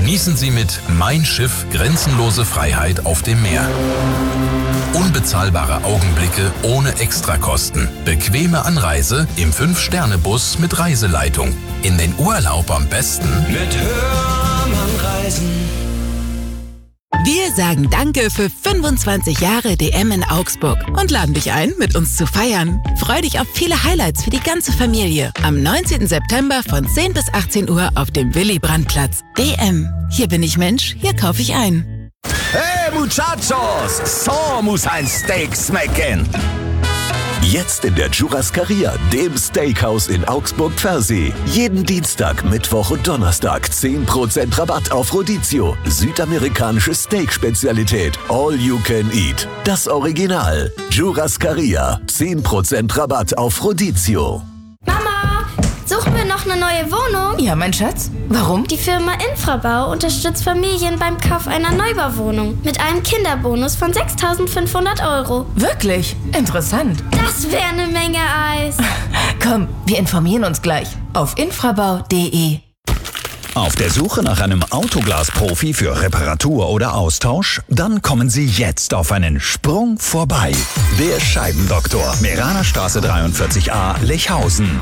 Genießen Sie mit Mein Schiff grenzenlose Freiheit auf dem Meer. Unbezahlbare Augenblicke ohne Extrakosten. Bequeme Anreise im 5-Sterne-Bus mit Reiseleitung. In den Urlaub am besten mit Hörmann Reisen. Wir sagen Danke für 25 Jahre DM in Augsburg und laden dich ein, mit uns zu feiern. Freu dich auf viele Highlights für die ganze Familie. Am 19. September von 10 bis 18 Uhr auf dem Willy-Brandt-Platz. DM. Hier bin ich Mensch, hier kaufe ich ein. Hey Muchachos, so muss ein Steak schmecken. Jetzt in der Churrascaria, dem Steakhouse in Augsburg-Pfersee. Jeden Dienstag, Mittwoch und Donnerstag 10% Rabatt auf Rodizio. Südamerikanische Steak-Spezialität. All you can eat. Das Original. Churrascaria. 10% Rabatt auf Rodizio. Mama, suchen wir noch eine neue Wohnung? Ja, mein Schatz. Warum? Die Firma Infrabau unterstützt Familien beim Kauf einer Neubauwohnung mit einem Kinderbonus von 6.500 €. Wirklich? Interessant. Das wäre eine Menge Eis. Komm, wir informieren uns gleich auf infrabau.de. Auf der Suche nach einem Autoglas-Profi für Reparatur oder Austausch? Dann kommen Sie jetzt auf einen Sprung vorbei. Der Scheibendoktor. Meranerstraße 43a, Lechhausen.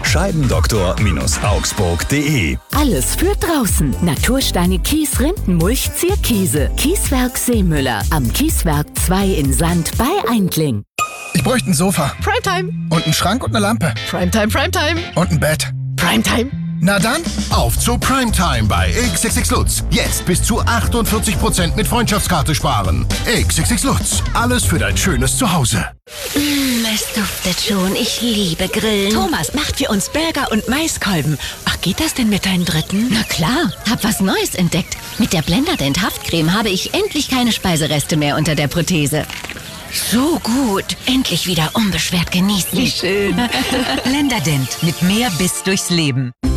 Scheibendoktor-augsburg.de. Alles für draußen. Natursteine, Kies, Rindenmulch, Zierkiese. Kieswerk Seemüller. Am Kieswerk 2 in Sand bei Eindling. Ich bräuchte ein Sofa. Primetime. Und einen Schrank und eine Lampe. Primetime, Primetime. Und ein Bett. Primetime. Na dann, auf zu Primetime bei XXX Lutz. Jetzt bis zu 48% mit Freundschaftskarte sparen. XXX Lutz. Alles für dein schönes Zuhause. Es duftet schon. Ich liebe Grillen. Thomas macht für uns Burger und Maiskolben. Ach, geht das denn mit deinem dritten? Na klar, hab was Neues entdeckt. Mit der Blenderdent Haftcreme habe ich endlich keine Speisereste mehr unter der Prothese. So gut. Endlich wieder unbeschwert genießen. Wie schön. Blenderdent mit mehr Biss durchs Leben.